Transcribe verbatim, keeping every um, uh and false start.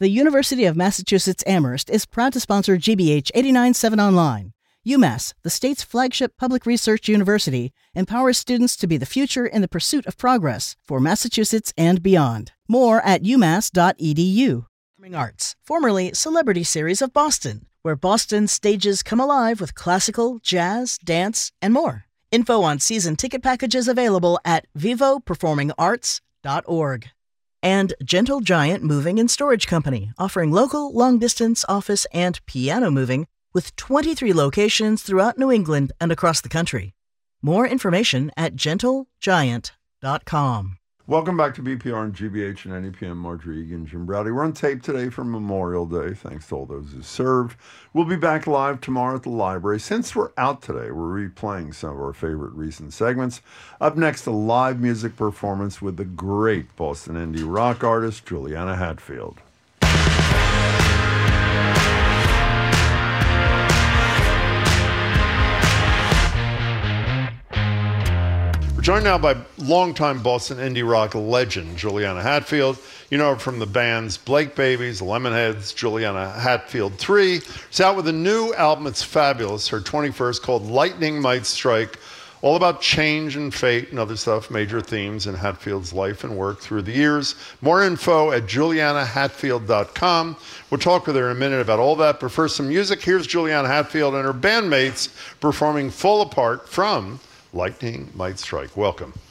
The University of Massachusetts Amherst is proud to sponsor G B H eighty-nine point seven Online. UMass, the state's flagship public research university, empowers students to be the future in the pursuit of progress for Massachusetts and beyond. More at umass dot e d u. Performing Arts, formerly Celebrity Series of Boston, where Boston stages come alive with classical, jazz, dance, and more. Info on season ticket packages available at vivo performing arts dot org. And Gentle Giant Moving and Storage Company, offering local, long-distance office and piano moving with twenty-three locations throughout New England and across the country. More information at gentle giant dot com. Welcome back to B P R and G B H and N E P M. Marjorie Egan, Jim Browdy. We're on tape today for Memorial Day. Thanks to all those who served. We'll be back live tomorrow at the library. Since we're out today, we're replaying some of our favorite recent segments. Up next, a live music performance with the great Boston indie rock artist Juliana Hatfield. Joined now by longtime Boston indie rock legend Juliana Hatfield. You know her from the bands Blake Babies, Lemonheads, Juliana Hatfield three. She's out with a new album. It's fabulous. Her twenty-first, called Lightning Might Strike. All about change and fate and other stuff, major themes in Hatfield's life and work through the years. More info at juliana hatfield dot com. We'll talk with her in a minute about all that. But first, some music. Here's Juliana Hatfield and her bandmates performing Fall Apart from Lightning Might Strike. Welcome.